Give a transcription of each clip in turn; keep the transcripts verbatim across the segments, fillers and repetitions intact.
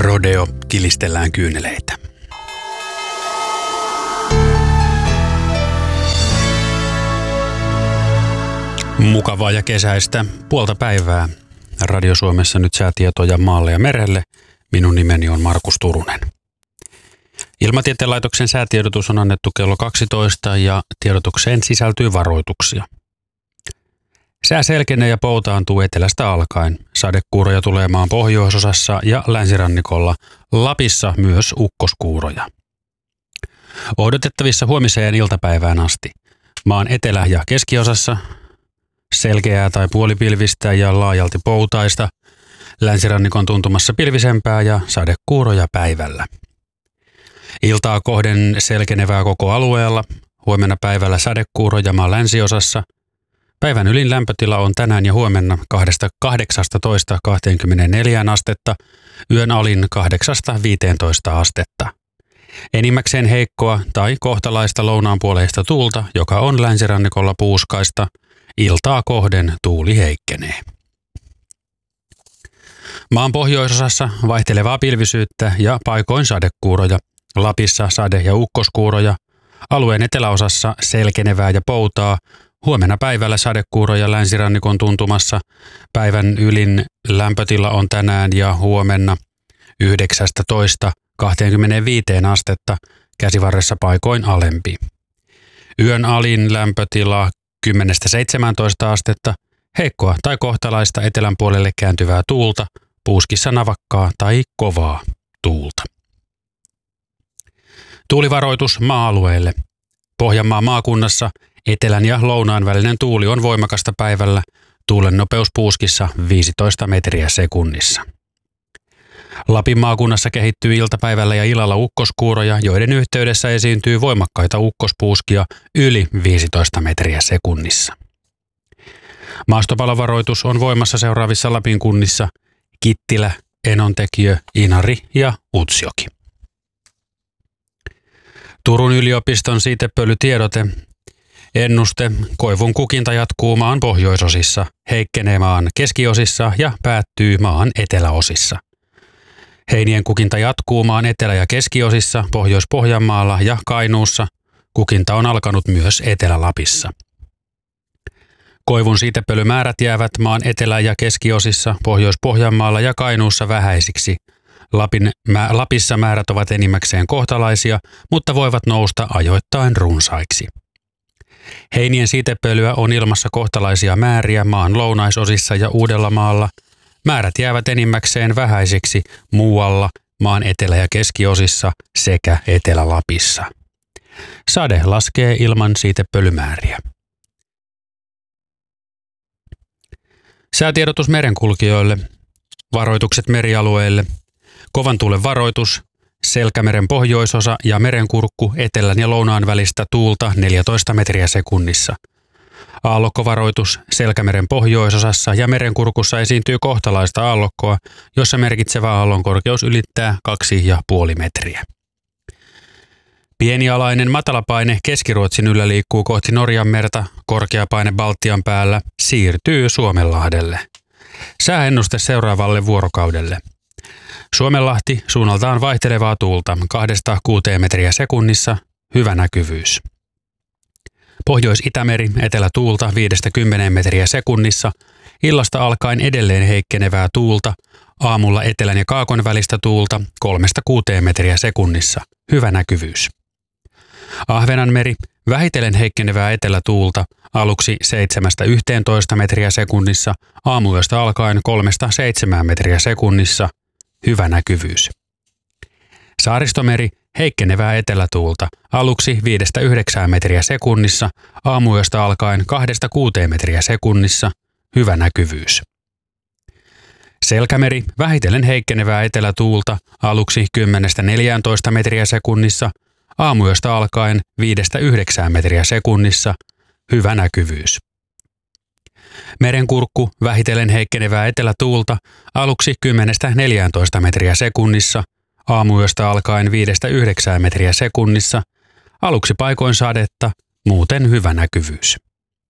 Rodeo, kilistellään kyyneleitä. Mukavaa ja kesäistä puolta päivää. Radio Suomessa nyt säätietoja maalle ja merelle. Minun nimeni on Markus Turunen. Ilmatieteen laitoksen säätiedotus on annettu kello kaksitoista ja tiedotukseen sisältyy varoituksia. Sää selkenee ja poutaantuu etelästä alkaen. Sadekuuroja tulee maan pohjoisosassa ja länsirannikolla. Lapissa myös ukkoskuuroja. Odotettavissa huomiseen iltapäivään asti. Maan etelä- ja keskiosassa selkeää tai puolipilvistä ja laajalti poutaista. Länsirannikon tuntumassa pilvisempää ja sadekuuroja päivällä. Iltaa kohden selkenevää koko alueella. Huomenna päivällä sadekuuroja maan länsiosassa. Päivän ylin lämpötila on tänään ja huomenna kahdeksastatoista kaksikymmentäneljä astetta, yön alin kahdeksasta viiteentoista astetta. Enimmäkseen heikkoa tai kohtalaista lounaanpuoleista tuulta, joka on länsirannikolla puuskaista. Iltaa kohden tuuli heikkenee. Maan pohjoisosassa vaihtelevaa pilvisyyttä ja paikoin sadekuuroja. Lapissa sade- ja ukkoskuuroja. Alueen eteläosassa selkenevää ja poutaa. Huomenna päivällä sadekuuroja länsirannikon tuntumassa. Päivän ylin lämpötila on tänään ja huomenna yhdeksästätoista kaksikymmentäviisi astetta, käsivarressa paikoin alempi. Yön alin lämpötila kymmenestä seitsemääntoista astetta, heikkoa tai kohtalaista etelän puolelle kääntyvää tuulta, puuskissa navakkaa tai kovaa tuulta. Tuulivaroitus maa-alueelle. Pohjanmaan maakunnassa etelän ja lounaan välinen tuuli on voimakasta päivällä, tuulen nopeus puuskissa viisitoista metriä sekunnissa. Lapin maakunnassa kehittyy iltapäivällä ja illalla ukkoskuuroja, joiden yhteydessä esiintyy voimakkaita ukkospuuskia yli viisitoista metriä sekunnissa. Maastopalovaroitus on voimassa seuraavissa Lapin kunnissa: Kittilä, Enontekiö, Inari ja Utsjoki. Turun yliopiston siitepölytiedote. Ennuste: koivun kukinta jatkuu maan pohjoisosissa, heikkenee maan keskiosissa ja päättyy maan eteläosissa. Heinien kukinta jatkuu maan etelä- ja keskiosissa, Pohjois-Pohjanmaalla ja Kainuussa. Kukinta on alkanut myös Etelä-Lapissa. Koivun siitepölymäärät jäävät maan etelä- ja keskiosissa, Pohjois-Pohjanmaalla ja Kainuussa vähäisiksi. Lapin, mä, Lapissa määrät ovat enimmäkseen kohtalaisia, mutta voivat nousta ajoittain runsaiksi. Heinien siitepölyä on ilmassa kohtalaisia määriä maan lounaisosissa ja Uudellamaalla. Määrät jäävät enimmäkseen vähäisiksi muualla maan etelä- ja keskiosissa sekä Etelä-Lapissa. Sade laskee ilman siitepölymääriä. Säätiedotus merenkulkijoille. Varoitukset merialueille. Kovan tuulen varoitus. Selkämeren pohjoisosa ja merenkurkku etelän ja lounaan välistä tuulta neljätoista metriä sekunnissa. Aallokkovaroitus. Selkämeren pohjoisosassa ja merenkurkussa esiintyy kohtalaista aallokkoa, jossa merkitsevä aallon korkeus ylittää kaksi pilkku viisi metriä. Pienialainen matalapaine Keski-Ruotsin yllä liikkuu kohti Norjanmerta, korkeapaine Baltian päällä siirtyy Suomenlahdelle. Sääennuste seuraavalle vuorokaudelle. Suomenlahti, suunnaltaan vaihtelevaa tuulta kahdesta kuuteen metriä sekunnissa, hyvä näkyvyys. Pohjois-Itämeri, etelätuulta viidestä kymmeneen metriä sekunnissa, illasta alkaen edelleen heikkenevää tuulta, aamulla etelän ja kaakon välistä tuulta kolmesta kuuteen metriä sekunnissa, hyvä näkyvyys. Ahvenanmeri, vähitellen heikkenevää etelätuulta, aluksi seitsemästä yhteentoista metriä sekunnissa, aamuyöstä alkaen kolmesta seitsemään metriä sekunnissa, hyvä näkyvyys. Saaristomeri, heikkenevää etelätuulta, aluksi viidestä yhdeksään metriä sekunnissa, aamuyöstä alkaen kahdesta kuuteen metriä sekunnissa, hyvä näkyvyys. Selkämeri, vähitellen heikkenevää etelätuulta, aluksi kymmenestä neljääntoista metriä sekunnissa, aamuyöstä alkaen viidestä yhdeksään metriä sekunnissa, hyvä näkyvyys. Merenkurkku, vähitellen heikkenevää etelätuulta, aluksi kymmenestä neljääntoista metriä sekunnissa, aamuyöstä alkaen viidestä yhdeksään metriä sekunnissa, aluksi paikoin sadetta, muuten hyvä näkyvyys.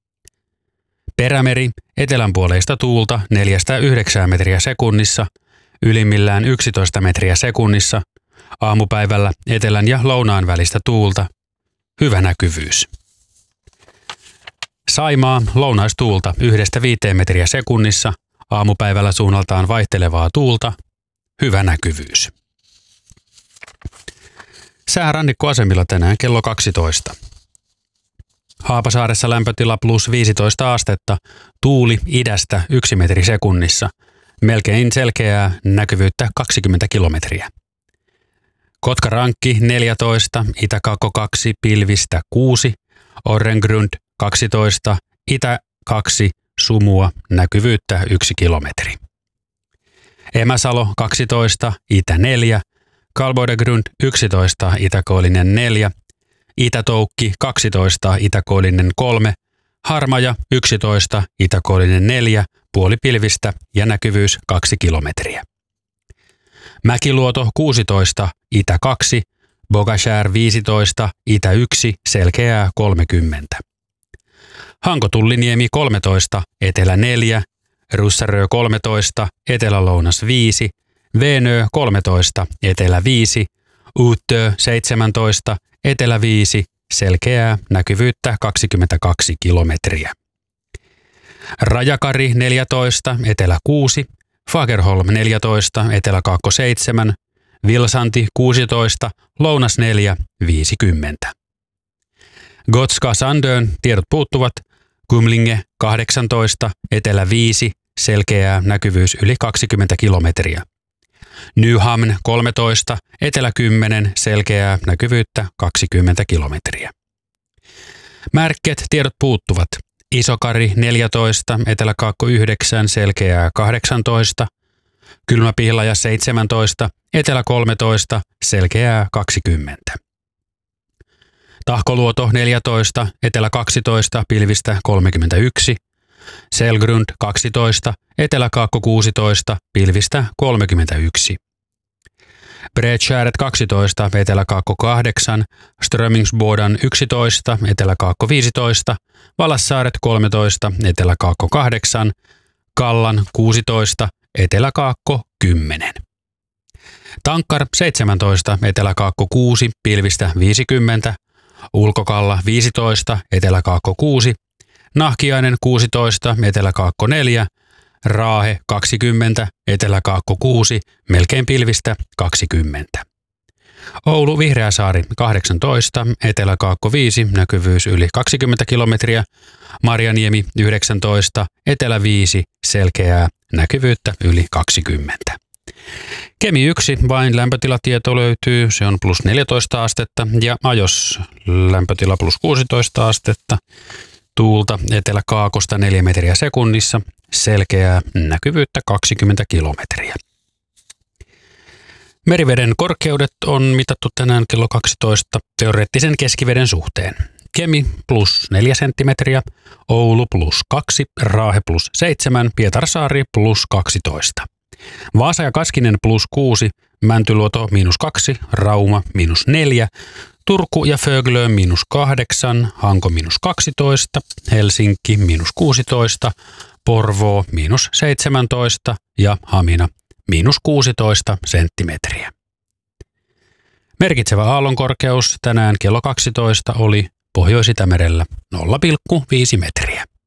Perämeri, etelänpuoleista tuulta neljästä yhdeksään metriä sekunnissa, ylimmillään yksitoista metriä sekunnissa, aamupäivällä etelän ja lounaan välistä tuulta, hyvä näkyvyys. Saimaa lounaistuulta yhdestä viiteen metriä sekunnissa, aamupäivällä suunnaltaan vaihtelevaa tuulta, hyvä näkyvyys. Sää rannikkoasemilla tänään kello kaksitoista. Haapasaaressa lämpötila plus viisitoista astetta, tuuli idästä yksi metri sekunnissa, melkein selkeää näkyvyyttä kaksikymmentä kilometriä. Kotkarankki neljätoista, Itä-Kaakko kaksi, pilvistä kuusi, Orrengrund kaksitoista, Itä kaksi, sumua, näkyvyyttä yksi kilometri. Emäsalo kaksitoista, Itä neljä, Kalbodegrund yksitoista, itäkoillinen neljä, Itätoukki kaksitoista, itäkoillinen kolme, Harmaja yksitoista, itäkoillinen neljä, puolipilvistä ja näkyvyys kaksi kilometriä. Mäkiluoto kuusitoista, Itä kaksi, Bogashär viisitoista, Itä yksi, selkeää kolmekymmentä. Hankotulliniemi kolmetoista, Etelä neljä, Russarö kolmetoista, Etelä-lounas viisi, Veenö kolmetoista, Etelä viisi, Uutö seitsemäntoista, Etelä viisi, selkeää näkyvyyttä kaksikymmentäkaksi kilometriä. Rajakari neljätoista, Etelä kuusi, Fagerholm neljätoista, Etelä-Kaakko seitsemän, Vilsanti kuusitoista, Lounas neljä, viisikymmentä. Gotska Sandön tiedot puuttuvat, Kumlinge kahdeksantoista, Etelä viisi, selkeää näkyvyys yli kaksikymmentä kilometriä. Nyhamn kolmetoista, Etelä kymmenen, selkeää näkyvyyttä kaksikymmentä kilometriä. Märket tiedot puuttuvat. Isokari neljätoista, Etelä-Kaakko yhdeksän, selkeää kahdeksantoista. Kylmäpihlaja seitsemäntoista, Etelä kolmetoista, selkeää kaksikymmentä. Tahkoluoto neljätoista, Etelä kaksitoista, pilvistä kolmekymmentäyksi. Selgrund kaksitoista, Etelä-Kaakko kuusitoista, pilvistä kolmekymmentäyksi. Bredskäret kaksitoista, Etelä-Kaakko kahdeksan, Strömingsbodan yksitoista, Etelä-Kaakko viisitoista, Valassaaret kolmetoista, Etelä-Kaakko kahdeksan, Kallan kuusitoista, Etelä-Kaakko kymmenen. Tankkar seitsemäntoista, Etelä-Kaakko kuusi, pilvistä viisikymmentä, Ulkokalla viisitoista, Etelä-Kaakko kuusi, Nahkiainen kuusitoista, Etelä-Kaakko neljä, Raahe kaksikymmentä, Etelä-Kaakko kuusi, melkein pilvistä kaksikymmentä. Oulu Vihreäsaari kahdeksantoista, Etelä-Kaakko viisi, näkyvyys yli kaksikymmentä kilometriä, Marjaniemi yhdeksäntoista, Etelä viisi, selkeää näkyvyyttä yli kaksikymmentä. Kemi yksi, vain lämpötilatieto löytyy, se on plus neljätoista astetta ja Ajos lämpötila plus kuusitoista astetta. Tuulta Etelä-Kaakosta neljä metriä sekunnissa, selkeää näkyvyyttä kaksikymmentä kilometriä. Meriveden korkeudet on mitattu tänään kello kaksitoista teoreettisen keskiveden suhteen. Kemi plus neljä senttimetriä, Oulu plus kaksi, Raahe plus seitsemän, Pietarsaari plus kaksitoista. Vaasa ja Kaskinen plus kuusi, Mäntyluoto miinus kaksi, Rauma miinus neljä, Turku ja Föglö miinus kahdeksan, Hanko miinus kaksitoista, Helsinki miinus kuusitoista, Porvoo miinus seitsemäntoista ja Hamina miinus kuusitoista senttimetriä. Merkitsevä aallonkorkeus tänään kello kaksitoista oli Pohjois-Itämerellä nolla pilkku viisi metriä.